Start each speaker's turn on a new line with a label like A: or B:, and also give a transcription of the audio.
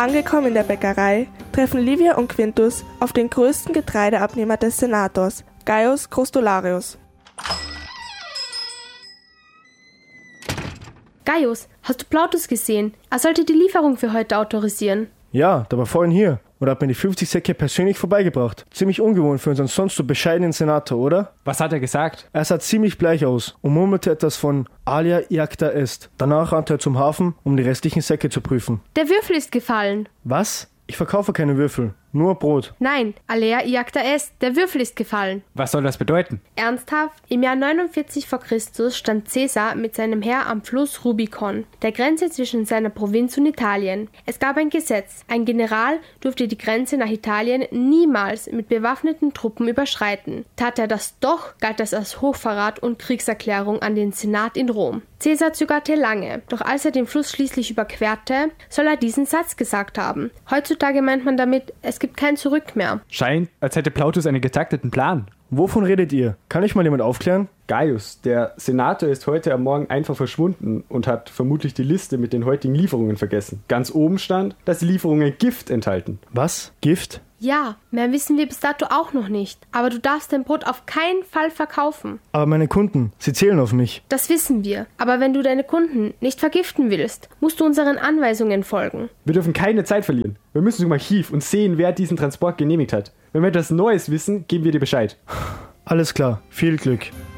A: Angekommen in der Bäckerei, treffen Livia und Quintus auf den größten Getreideabnehmer des Senators, Gaius Grostularius.
B: Gaius, hast du Plautus gesehen? Er sollte die Lieferung für heute autorisieren.
C: Ja, der war vorhin hier und hat mir die 50 Säcke persönlich vorbeigebracht. Ziemlich ungewohnt für unseren sonst so bescheidenen Senator, oder?
D: Was hat er gesagt?
C: Er sah ziemlich bleich aus und murmelte etwas von Alia iacta est. Danach rannte er zum Hafen, um die restlichen Säcke zu prüfen.
B: Der Würfel ist gefallen.
C: Was? Ich verkaufe keine Würfel, nur Brot.
B: Nein, alea iacta est, der Würfel ist gefallen.
D: Was soll das bedeuten?
B: Ernsthaft? Im Jahr 49 vor Christus stand Caesar mit seinem Heer am Fluss Rubicon, der Grenze zwischen seiner Provinz und Italien. Es gab ein Gesetz, ein General durfte die Grenze nach Italien niemals mit bewaffneten Truppen überschreiten. Tat er das doch, galt das als Hochverrat und Kriegserklärung an den Senat in Rom. Caesar zögerte lange, doch als er den Fluss schließlich überquerte, soll er diesen Satz gesagt haben. Heutzutage meint man damit, es gibt kein Zurück mehr.
D: Scheint, als hätte Plautus einen getakteten Plan.
C: Wovon redet ihr? Kann ich mal jemand aufklären?
E: Gaius, der Senator, ist heute am Morgen einfach verschwunden und hat vermutlich die Liste mit den heutigen Lieferungen vergessen. Ganz oben stand, dass die Lieferungen Gift enthalten.
C: Was? Gift?
B: Ja, mehr wissen wir bis dato auch noch nicht. Aber du darfst dein Brot auf keinen Fall verkaufen.
C: Aber meine Kunden, sie zählen auf mich.
B: Das wissen wir. Aber wenn du deine Kunden nicht vergiften willst, musst du unseren Anweisungen folgen.
E: Wir dürfen keine Zeit verlieren. Wir müssen zum Archiv und sehen, wer diesen Transport genehmigt hat. Wenn wir etwas Neues wissen, geben wir dir Bescheid.
C: Alles klar, viel Glück.